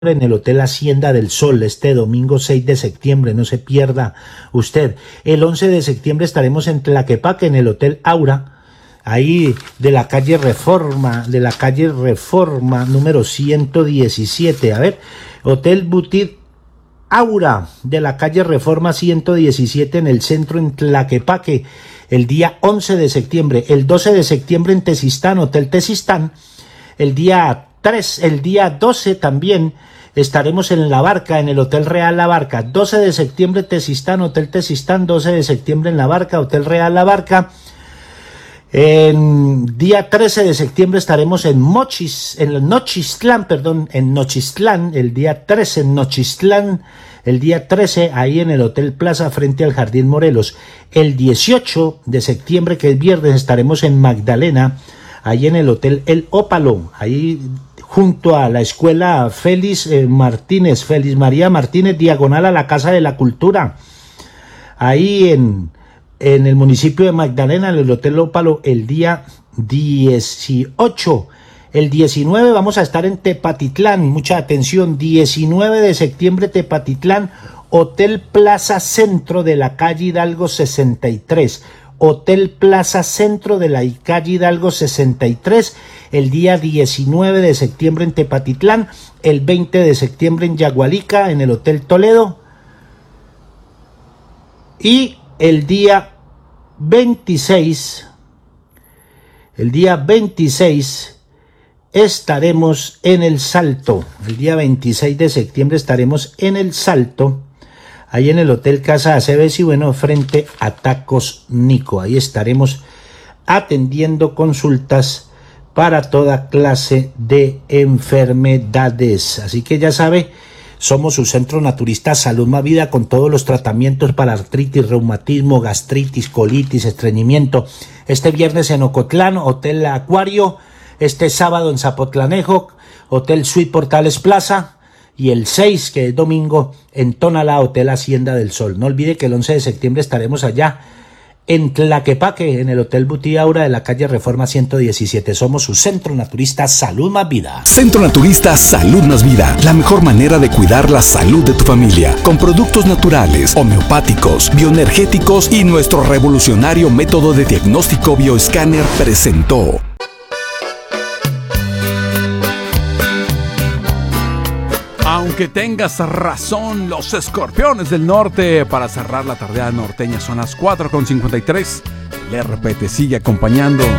en el Hotel Hacienda del Sol, este domingo 6 de septiembre, no se pierda usted. El 11 de septiembre estaremos en Tlaquepaque, en el Hotel Aura, ahí de la calle Reforma, número 117. A ver, Hotel Boutique Aura, de la calle Reforma 117, en el centro, en Tlaquepaque, el día 11 de septiembre. El 12 de septiembre en Tezistán, Hotel Tezistán. El día 12 también estaremos en La Barca, en el Hotel Real La Barca. 12 de septiembre Tezistán, Hotel Tezistán. 12 de septiembre en La Barca, Hotel Real La Barca. El día 13 de septiembre estaremos en Nochistlán, el día 13 en Nochistlán, el día 13 ahí en el Hotel Plaza frente al Jardín Morelos. El 18 de septiembre, que es viernes, estaremos en Magdalena, ahí en el Hotel El Ópalo, ahí junto a la escuela Félix María Martínez, diagonal a la Casa de la Cultura, ahí en el municipio de Magdalena, en el Hotel Ópalo, el día 18. El 19 vamos a estar en Tepatitlán, mucha atención, 19 de septiembre Tepatitlán, Hotel Plaza Centro de la calle Hidalgo 63. Hotel Plaza Centro de la calle Hidalgo 63, el día 19 de septiembre en Tepatitlán, el 20 de septiembre en Yagualica, en el Hotel Toledo, y el día 26 estaremos en El Salto. El día 26 de septiembre estaremos en El Salto, ahí en el Hotel Casa Aceves y bueno, frente a Tacos Nico. Ahí estaremos atendiendo consultas para toda clase de enfermedades. Así que ya sabe, somos su centro naturista Salud Más Vida, con todos los tratamientos para artritis, reumatismo, gastritis, colitis, estreñimiento. Este viernes en Ocotlán, Hotel Acuario. Este sábado en Zapotlanejo, Hotel Suite Portales Plaza. Y el 6, que es domingo, en Tonalá, Hotel Hacienda del Sol. No olvide que el 11 de septiembre estaremos allá en Tlaquepaque, en el Hotel Boutique Aura de la calle Reforma 117. Somos su centro naturista Salud Más Vida. Centro Naturista Salud Más Vida. La mejor manera de cuidar la salud de tu familia. Con productos naturales, homeopáticos, bioenergéticos y nuestro revolucionario método de diagnóstico bioescáner presentó. Aunque tengas razón, los Escorpiones del Norte, para cerrar la tardeada norteña, son las 4:53. El RP te sigue acompañando.